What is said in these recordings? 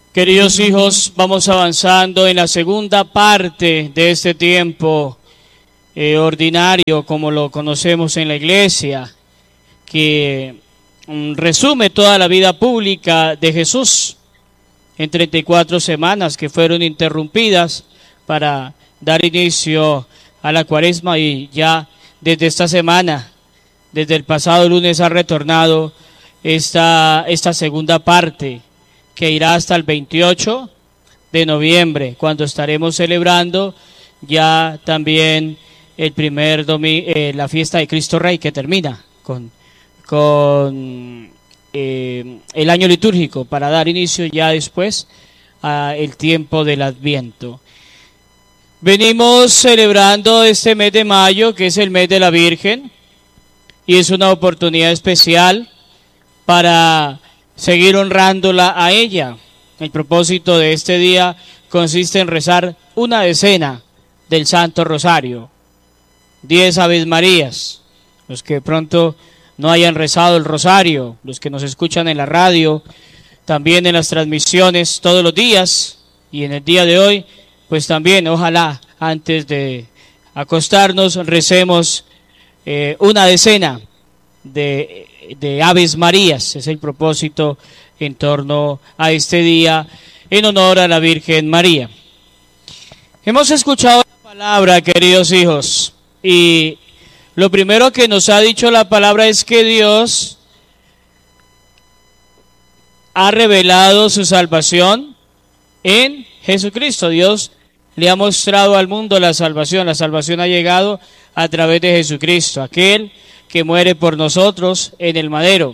Queridos hijos, vamos avanzando en la segunda parte de este tiempo ordinario, como lo conocemos en la iglesia, que resume toda la vida pública de Jesús en 34 semanas que fueron interrumpidas para dar inicio a la Cuaresma, y ya desde esta semana, desde el pasado lunes, ha retornado esta segunda parte, que irá hasta el 28 de noviembre, cuando estaremos celebrando ya también el primer domingo, la fiesta de Cristo Rey, que termina con el año litúrgico, para dar inicio ya después al tiempo del Adviento. Venimos celebrando este mes de mayo, que es el mes de la Virgen, y es una oportunidad especial para seguir honrándola a ella. El propósito de este día consiste en rezar una decena del Santo Rosario, 10 Aves Marías. Los que pronto no hayan rezado el Rosario, los que nos escuchan en la radio, también en las transmisiones todos los días, y en el día de hoy, pues también ojalá antes de acostarnos recemos una decena de Aves Marías. Es el propósito en torno a este día en honor a la Virgen María. Hemos escuchado la palabra, queridos hijos, y lo primero que nos ha dicho la palabra es que Dios ha revelado su salvación en Jesucristo. Dios le ha mostrado al mundo la salvación. La salvación ha llegado a través de Jesucristo, aquel que muere por nosotros en el madero.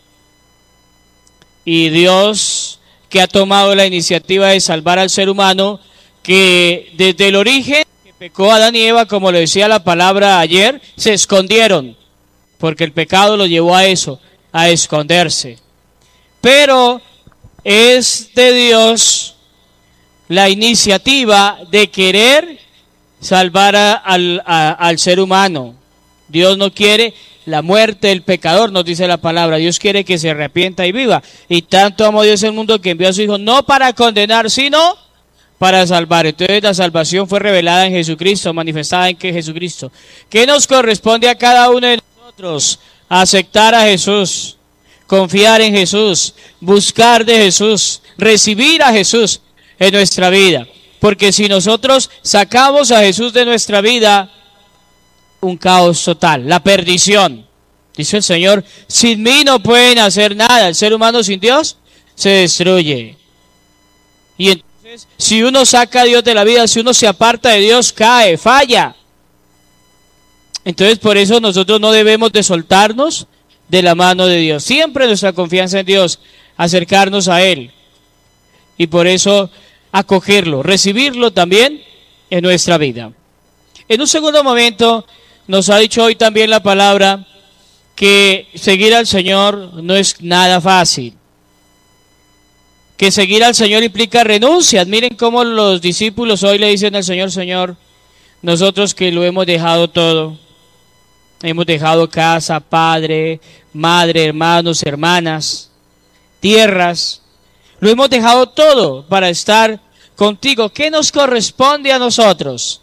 Y Dios, que ha tomado la iniciativa de salvar al ser humano, que desde el origen que pecó Adán y Eva, como lo decía la palabra ayer, se escondieron, porque el pecado los llevó a eso, a esconderse. Pero es de Dios la iniciativa de querer salvar al ser humano. Dios no quiere la muerte del pecador, nos dice la palabra. Dios quiere que se arrepienta y viva. Y tanto amó Dios el mundo que envió a su Hijo, no para condenar, sino para salvar. Entonces la salvación fue revelada en Jesucristo, manifestada en que Jesucristo. ¿Qué nos corresponde a cada uno de nosotros? Aceptar a Jesús, confiar en Jesús, buscar de Jesús, recibir a Jesús en nuestra vida. Porque si nosotros sacamos a Jesús de nuestra vida, un caos total, la perdición. Dice el Señor, sin mí no pueden hacer nada. El ser humano sin Dios se destruye. Y entonces, si uno saca a Dios de la vida, si uno se aparta de Dios, cae, falla. Entonces, por eso nosotros no debemos de soltarnos de la mano de Dios. Siempre nuestra confianza en Dios, acercarnos a Él. Y por eso acogerlo, recibirlo también en nuestra vida. En un segundo momento, nos ha dicho hoy también la palabra que seguir al Señor no es nada fácil. Que seguir al Señor implica renuncias. Miren cómo los discípulos hoy le dicen al Señor, Señor, nosotros que lo hemos dejado todo, hemos dejado casa, padre, madre, hermanos, hermanas, tierras, lo hemos dejado todo para estar contigo. ¿Qué nos corresponde a nosotros?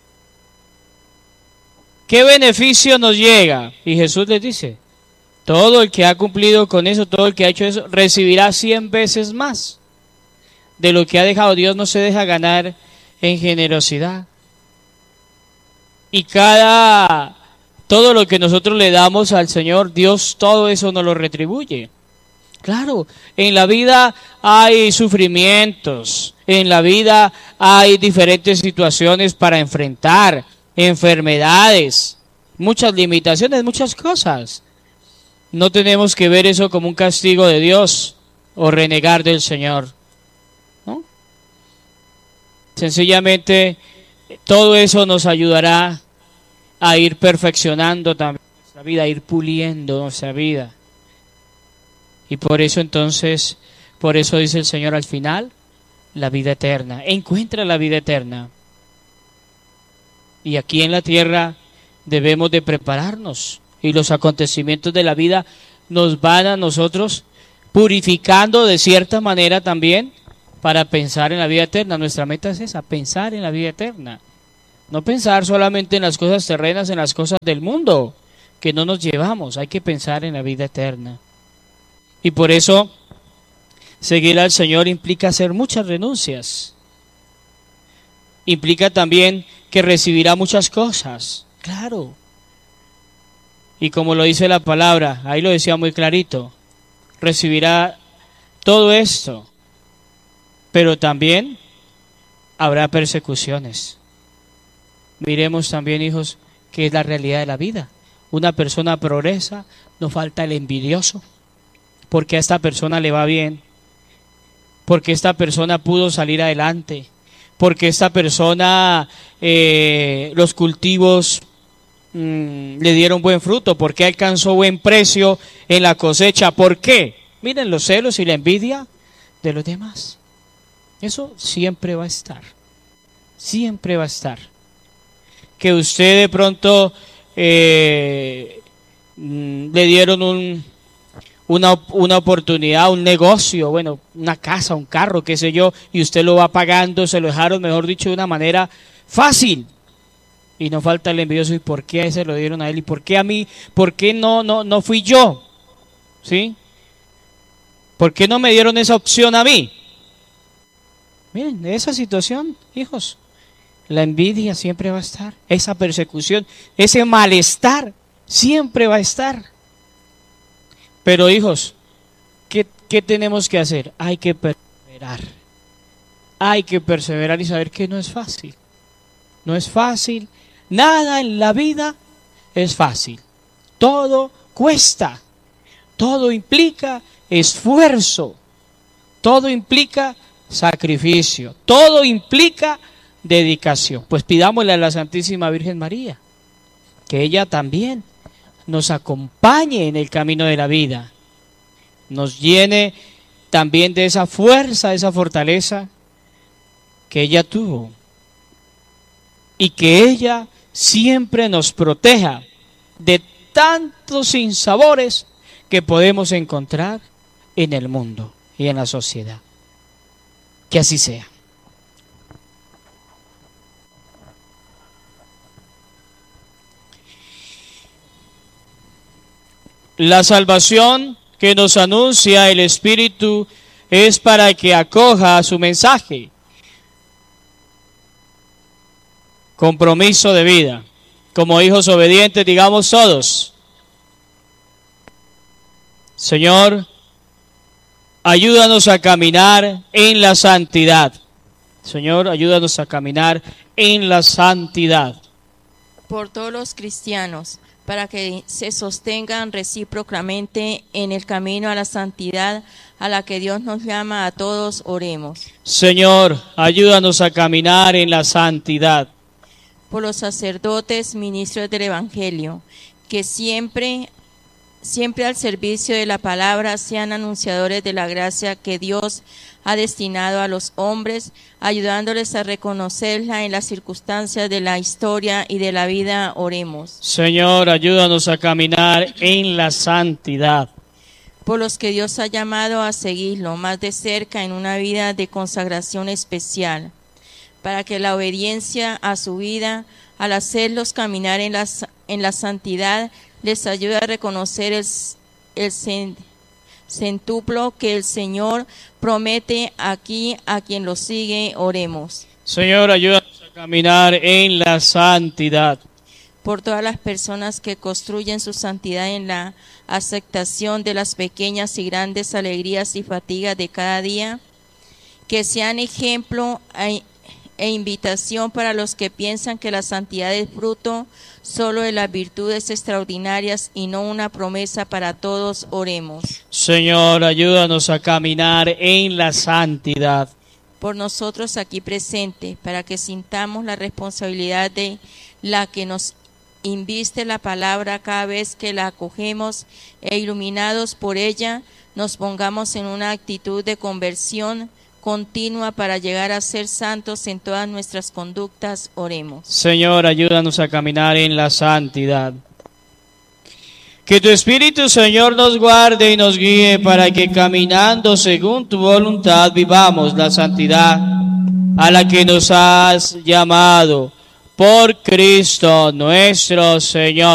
¿Qué beneficio nos llega? Y Jesús les dice, todo el que ha cumplido con eso, todo el que ha hecho eso, recibirá 100 veces más de lo que ha dejado. Dios no se deja ganar en generosidad. Y todo lo que nosotros le damos al Señor, Dios todo eso nos lo retribuye. Claro, en la vida hay sufrimientos, en la vida hay diferentes situaciones para enfrentar, enfermedades, muchas limitaciones, muchas cosas. No tenemos que ver eso como un castigo de Dios o renegar del Señor, ¿no? Sencillamente todo eso nos ayudará a ir perfeccionando también nuestra vida, a ir puliendo nuestra vida. Y por eso entonces, por eso dice el Señor al final, la vida eterna. Encuentra la vida eterna. Y aquí en la tierra debemos de prepararnos. Y los acontecimientos de la vida nos van a nosotros purificando de cierta manera también para pensar en la vida eterna. Nuestra meta es esa, pensar en la vida eterna. No pensar solamente en las cosas terrenas, en las cosas del mundo, que no nos llevamos. Hay que pensar en la vida eterna. Y por eso, seguir al Señor implica hacer muchas renuncias. Implica también que recibirá muchas cosas. Claro. Y como lo dice la palabra, ahí lo decía muy clarito, recibirá todo esto. Pero también habrá persecuciones. Miremos también, hijos, que es la realidad de la vida. Una persona progresa, no falta el envidioso, porque a esta persona le va bien, porque esta persona pudo salir adelante, porque esta persona, los cultivos le dieron buen fruto, porque alcanzó buen precio en la cosecha. ¿Por qué? Miren los celos y la envidia de los demás. Eso siempre va a estar, siempre va a estar. Que usted de pronto le dieron una oportunidad, un negocio, bueno, una casa, un carro, qué sé yo, y usted lo va pagando, se lo dejaron, mejor dicho, de una manera fácil. Y no falta el envidioso, ¿y por qué a ese lo dieron a él? ¿Y por qué a mí? ¿Por qué no fui yo? ¿Sí? ¿Por qué no me dieron esa opción a mí? Miren, esa situación, hijos, la envidia siempre va a estar, esa persecución, ese malestar siempre va a estar. Pero hijos, ¿qué tenemos que hacer? Hay que perseverar. Hay que perseverar y saber que no es fácil. No es fácil. Nada en la vida es fácil. Todo cuesta. Todo implica esfuerzo. Todo implica sacrificio. Todo implica dedicación. Pues pidámosle a la Santísima Virgen María que ella también nos acompañe en el camino de la vida, nos llene también de esa fuerza, de esa fortaleza que ella tuvo, y que ella siempre nos proteja de tantos sinsabores que podemos encontrar en el mundo y en la sociedad. Que así sea. La salvación que nos anuncia el Espíritu es para que acoja su mensaje. Compromiso de vida. Como hijos obedientes, digamos todos: Señor, ayúdanos a caminar en la santidad. Señor, ayúdanos a caminar en la santidad. Por todos los cristianos, para que se sostengan recíprocamente en el camino a la santidad a la que Dios nos llama a todos, oremos. Señor, ayúdanos a caminar en la santidad. Por los sacerdotes, ministros del Evangelio, que siempre al servicio de la palabra sean anunciadores de la gracia que Dios ha destinado a los hombres, ayudándoles a reconocerla en las circunstancias de la historia y de la vida, oremos. Señor, ayúdanos a caminar en la santidad. Por los que Dios ha llamado a seguirlo más de cerca en una vida de consagración especial, para que la obediencia a su vida, al hacerlos caminar en la santidad, les ayude a reconocer el centuplo que el Señor promete aquí a quien lo sigue, oremos. Señor, ayúdanos a caminar en la santidad. Por todas las personas que construyen su santidad en la aceptación de las pequeñas y grandes alegrías y fatigas de cada día, que sean ejemplo e invitación para los que piensan que la santidad es fruto solo de las virtudes extraordinarias y no una promesa para todos, oremos. Señor, ayúdanos a caminar en la santidad. Por nosotros aquí presentes, para que sintamos la responsabilidad de la que nos inviste la palabra cada vez que la acogemos, e iluminados por ella, nos pongamos en una actitud de conversión continua para llegar a ser santos en todas nuestras conductas, oremos. Señor, ayúdanos a caminar en la santidad. Que tu Espíritu, Señor, nos guarde y nos guíe para que caminando según tu voluntad vivamos la santidad a la que nos has llamado. Por Cristo nuestro Señor.